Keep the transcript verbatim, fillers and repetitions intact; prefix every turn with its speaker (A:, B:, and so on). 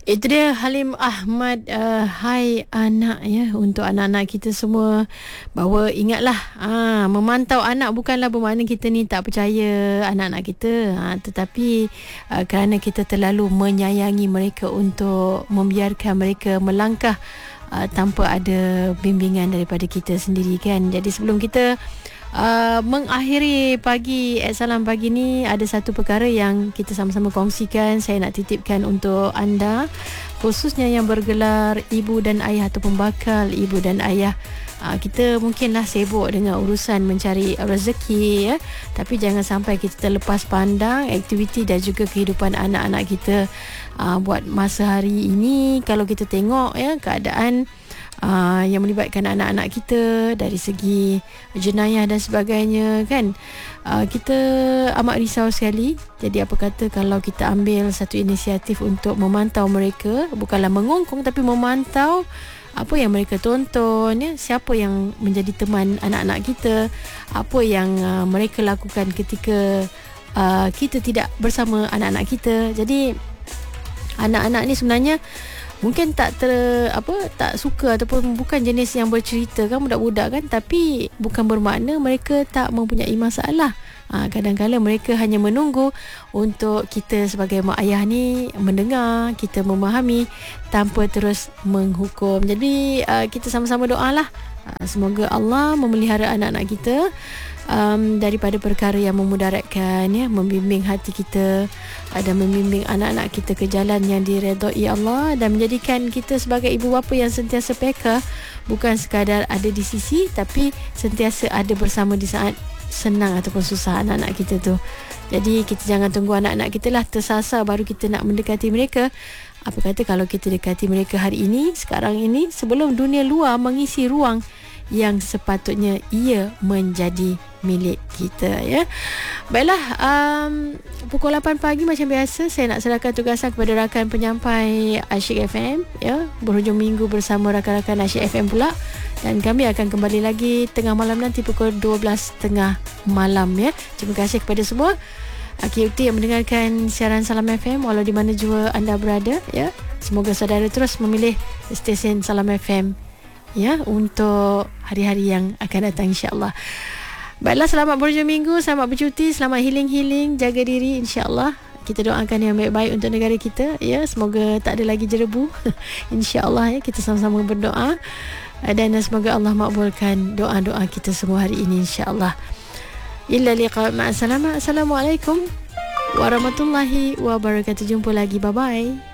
A: Itu dia Halim Ahmad. uh, Hai anak ya, untuk anak-anak kita semua, bahawa ingatlah, ah, memantau anak bukanlah bermakna kita ni tak percaya anak-anak kita, ah, tetapi uh, kerana kita terlalu menyayangi mereka untuk membiarkan mereka melangkah uh, tanpa ada bimbingan daripada kita sendiri kan. Jadi sebelum kita Uh, mengakhiri pagi eh, Salam Pagi ni, ada satu perkara yang kita sama-sama kongsikan. Saya nak titipkan untuk anda, khususnya yang bergelar ibu dan ayah ataupun bakal ibu dan ayah. uh, Kita mungkinlah sibuk dengan urusan mencari rezeki ya, tapi jangan sampai kita terlepas pandang aktiviti dan juga kehidupan anak-anak kita. uh, Buat masa hari ini, kalau kita tengok ya, keadaan Uh, yang melibatkan anak-anak kita dari segi jenayah dan sebagainya kan, uh, kita amat risau sekali. Jadi apa kata kalau kita ambil satu inisiatif untuk memantau mereka, bukanlah mengongkong tapi memantau apa yang mereka tonton ya, siapa yang menjadi teman anak-anak kita, apa yang uh, mereka lakukan ketika uh, kita tidak bersama anak-anak kita. Jadi anak-anak ni sebenarnya mungkin tak ter, apa tak suka ataupun bukan jenis yang bercerita kan, budak-budak kan, tapi bukan bermakna mereka tak mempunyai masalah. Ha, kadang-kadang mereka hanya menunggu untuk kita sebagai mak ayah ni mendengar, kita memahami tanpa terus menghukum. Jadi uh, kita sama-sama doalah, uh, semoga Allah memelihara anak-anak kita Um, daripada perkara yang memudaratkan ya, membimbing hati kita uh, dan membimbing anak-anak kita ke jalan yang diredai Allah, dan menjadikan kita sebagai ibu bapa yang sentiasa peka, bukan sekadar ada di sisi, tapi sentiasa ada bersama di saat senang ataupun susah anak-anak kita tu. Jadi kita jangan tunggu anak-anak kita lah tersasar baru kita nak mendekati mereka. Apa kata kalau kita dekati mereka hari ini, sekarang ini, sebelum dunia luar mengisi ruang yang sepatutnya ia menjadi milik kita ya. Baiklah, um, pukul lapan pagi macam biasa saya nak serahkan tugasan kepada rakan penyampai Asyik F M ya, berhujung minggu bersama rakan-rakan Asyik F M pula, dan kami akan kembali lagi tengah malam nanti pukul dua belas tiga puluh malam ya. Terima kasih kepada semua Q T yang mendengarkan siaran Salam F M walau di mana jua anda berada ya. Semoga saudara terus memilih stesen Salam F M ya, untuk hari-hari yang akan datang insya-Allah. Baiklah, selamat berhujung minggu, selamat bercuti, selamat healing-healing, jaga diri insya-Allah. Kita doakan yang baik-baik untuk negara kita ya, semoga tak ada lagi jerebu insya-Allah ya. Kita sama-sama berdoa dan semoga Allah makbulkan doa-doa kita semua hari ini insya-Allah. Illa liqa, ma'assalamah. Assalamualaikum warahmatullahi wabarakatuh. Jumpa lagi, bye-bye.